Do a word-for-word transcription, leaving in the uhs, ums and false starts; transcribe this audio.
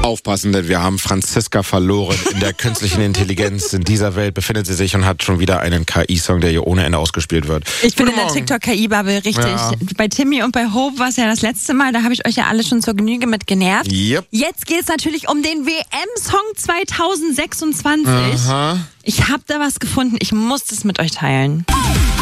Aufpassen, denn wir haben Franziska verloren in der künstlichen Intelligenz. In dieser Welt befindet sie sich und hat schon wieder einen K I-Song, der hier ohne Ende ausgespielt wird. Ich bin Guten in der Morgen. TikTok-K I-Bubble, richtig. Ja. Bei Timmy und bei Hope war es ja das letzte Mal, da habe ich euch ja alle schon zur Genüge mit genervt. Yep. Jetzt geht es natürlich um den W M-Song zwanzig sechsundzwanzig. Aha. Ich habe da was gefunden, ich muss das mit euch teilen.